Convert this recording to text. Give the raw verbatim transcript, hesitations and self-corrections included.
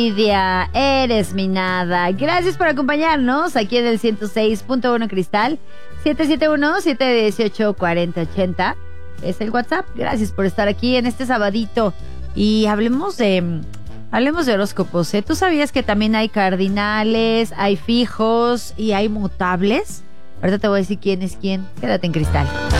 Lidia, eres mi nada. Gracias por acompañarnos aquí en el ciento seis punto uno Cristal. siete siete uno, siete uno ocho, cuatro cero ocho cero es el WhatsApp. Gracias por estar aquí en este sabadito. Y hablemos de hablemos de horóscopos, ¿eh? ¿Tú sabías que también hay cardinales, hay fijos y hay mutables? Ahorita te voy a decir quién es quién. Quédate en Cristal.